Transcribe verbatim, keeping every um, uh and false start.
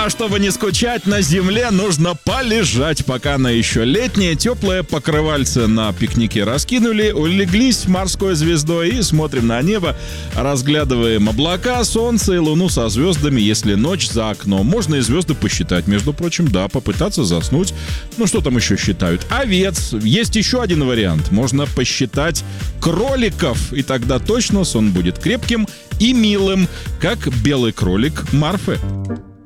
а чтобы не скучать, на земле нужно полежать, пока она еще летняя, теплое покрывальце на пикнике раскинули, улеглись морской звездой и смотрим на небо, разглядываем облака, солнце и луну со звездами, если ночь за окном. Можно и звезды посчитать, между прочим, да, попытаться заснуть. Ну, что там еще считают? Овец. Есть еще один вариант. Можно посчитать кроликов, и тогда точно сон будет крепким и милым, как белый кролик Марфы.